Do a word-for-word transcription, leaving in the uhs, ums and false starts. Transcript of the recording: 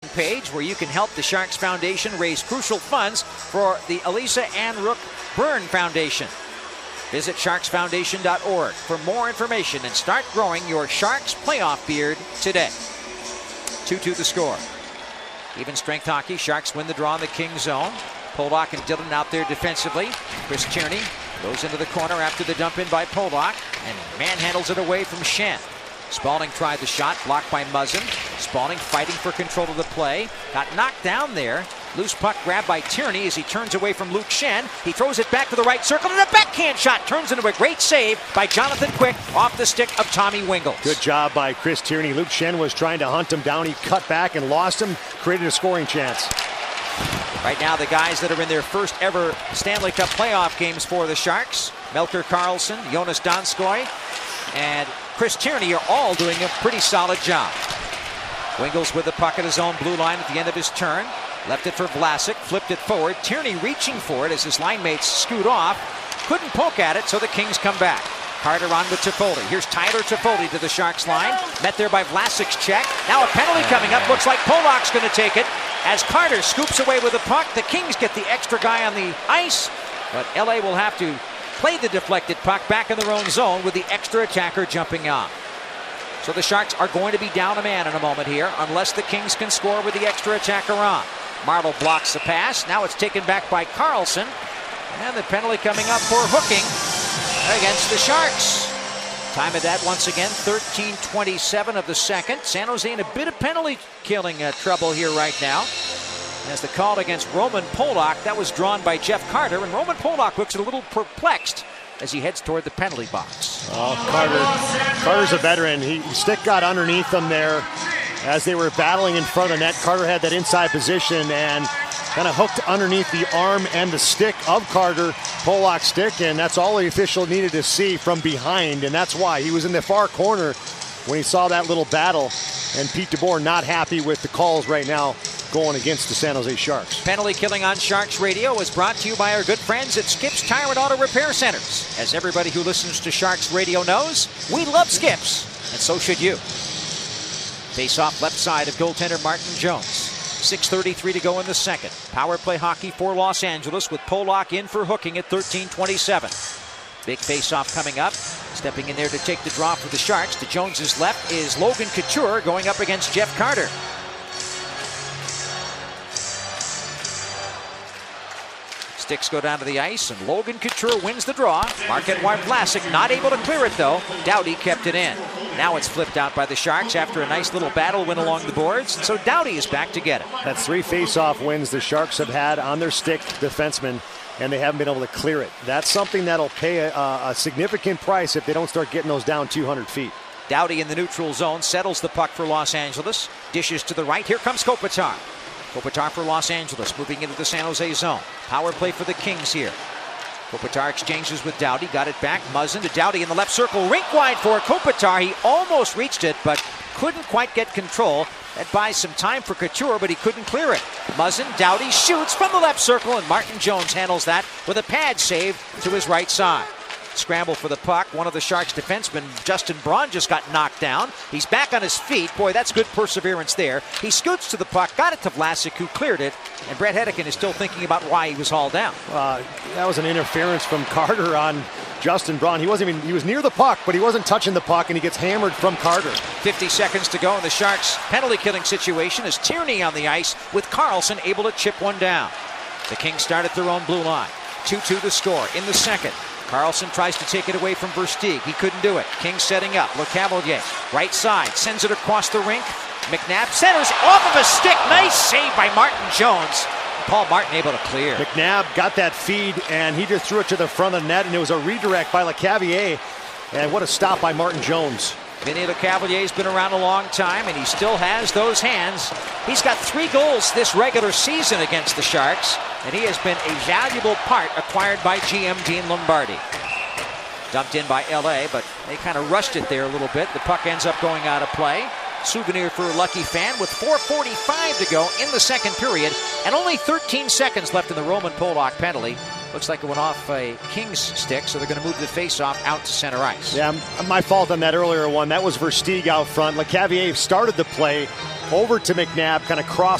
page where you can help the Sharks Foundation raise crucial funds for the Elisa Ann Rook Burn Foundation. Visit sharks foundation dot org for more information and start growing your Sharks playoff beard today. two two the score. Even strength hockey. Sharks win the draw in the King zone. Polak and Dillon out there defensively. Chris Tierney goes into the corner after the dump in by Polak and manhandles it away from Schenn. Spalding tried the shot, blocked by Muzzin. Spalding fighting for control of the play. Got knocked down there. Loose puck grabbed by Tierney as he turns away from Luke Schenn. He throws it back to the right circle, and a backhand shot turns into a great save by Jonathan Quick off the stick of Tommy Wingels. Good job by Chris Tierney. Luke Schenn was trying to hunt him down. He cut back and lost him, created a scoring chance. Right now, the guys that are in their first ever Stanley Cup playoff games for the Sharks, Melker Karlsson, Jonas Donskoy, and Chris Tierney are all doing a pretty solid job. Wingels with the puck at his own blue line at the end of his turn. Left it for Vlasic, flipped it forward. Tierney reaching for it as his line mates scoot off. Couldn't poke at it, so the Kings come back. Carter on with Toffoli. Here's Tyler Toffoli to the Sharks line. Met there by Vlasic's check. Now a penalty coming up. Looks like Polak's going to take it. As Carter scoops away with the puck, the Kings get the extra guy on the ice. But L A will have to play the deflected puck back in their own zone with the extra attacker jumping on. So the Sharks are going to be down a man in a moment here unless the Kings can score with the extra attacker on. Marleau blocks the pass. Now it's taken back by Karlsson. And the penalty coming up for hooking against the Sharks. Time of that once again, thirteen twenty-seven of the second. San Jose in a bit of penalty killing uh, trouble here right now. As the call against Roman Polak, that was drawn by Jeff Carter. And Roman Polak looks a little perplexed as he heads toward the penalty box. Oh, Carter. Carter's a veteran. He stick got underneath him there as they were battling in front of the net. Carter had that inside position and kind of hooked underneath the arm and the stick of Carter, Polak's stick, and that's all the official needed to see from behind, and that's why he was in the far corner when he saw that little battle. And Pete DeBoer not happy with the calls right now going against the San Jose Sharks. Penalty Killing on Sharks Radio is brought to you by our good friends at Skips Tire and Auto Repair Centers. As everybody who listens to Sharks Radio knows, we love Skips, and so should you. Face off left side of goaltender Martin Jones. six thirty-three to go in the second. Power play hockey for Los Angeles with Polak in for hooking at thirteen twenty-seven. Big face-off coming up. Stepping in there to take the draw for the Sharks. To Jones's left is Logan Couture going up against Jeff Carter. Sticks go down to the ice, and Logan Couture wins the draw. Marc-Edouard Vlasic not able to clear it, though. Doughty kept it in. Now it's flipped out by the Sharks after a nice little battle win along the boards, and so Doughty is back to get it. That's three face-off wins the Sharks have had on their stick defensemen, and they haven't been able to clear it. That's something that'll pay a, a significant price if they don't start getting those down two hundred feet. Doughty in the neutral zone settles the puck for Los Angeles. Dishes to the right. Here comes Kopitar. Kopitar for Los Angeles, moving into the San Jose zone. Power play for the Kings here. Kopitar exchanges with Doughty, got it back. Muzzin to Doughty in the left circle, rink wide for Kopitar. He almost reached it, but couldn't quite get control. That buys some time for Couture, but he couldn't clear it. Muzzin, Doughty shoots from the left circle, and Martin Jones handles that with a pad save to his right side. Scramble for the puck. One of the Sharks defensemen, Justin Braun, just got knocked down. He's back on his feet. Boy, that's good perseverance there. He scoots to the puck, got it to Vlasic, who cleared it, and Brett Hedican is still thinking about why he was hauled down. Uh, that was an interference from Carter on Justin Braun. He wasn't even, he was near the puck, but he wasn't touching the puck, and he gets hammered from Carter. fifty seconds to go in the Sharks' penalty-killing situation as Tierney on the ice with Karlsson able to chip one down. The Kings start at their own blue line. two two the score in the second. Karlsson tries to take it away from Versteeg. He couldn't do it. Kings setting up. LeCavalier, right side, sends it across the rink. McNabb centers off of a stick. Nice save by Martin Jones. Paul Martin able to clear. McNabb got that feed, and he just threw it to the front of the net, and it was a redirect by LeCavalier. And what a stop by Martin Jones. Vinny LeCavalier's been around a long time, and he still has those hands. He's got three goals this regular season against the Sharks, and he has been a valuable part acquired by G M Dean Lombardi. Dumped in by L A, but they kind of rushed it there a little bit. The puck ends up going out of play. Souvenir for a lucky fan with four forty-five to go in the second period, and only thirteen seconds left in the Roman Polak penalty. Looks like it went off a Kings stick, so they're going to move the face-off out to center ice. Yeah, my fault on that earlier one. That was Versteeg out front. LeCavalier started the play over to McNabb, kind of crossed